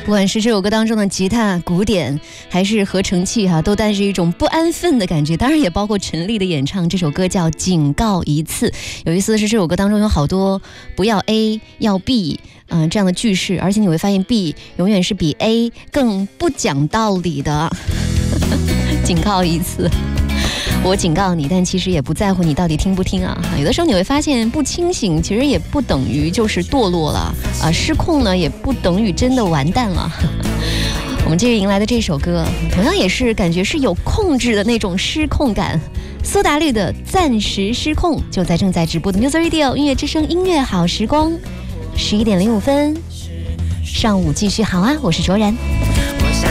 不管是这首歌当中的吉他、鼓点，还是合成器都带着一种不安分的感觉。当然也包括陈粒的演唱，这首歌叫《警告一次》。有意思的是，这首歌当中有好多不要 A 要 B 这样的句式，而且你会发现 B 永远是比 A 更不讲道理的。警告一次，我警告你，但其实也不在乎你到底听不听啊。有的时候你会发现，不清醒其实也不等于就是堕落了失控呢也不等于真的完蛋了。我们这日迎来的这首歌，同样也是感觉是有控制的那种失控感。苏打绿的《暂时失控》就在正在直播的 Music Radio 音乐之声音乐好时光，11点05分，上午继续好啊，我是卓然。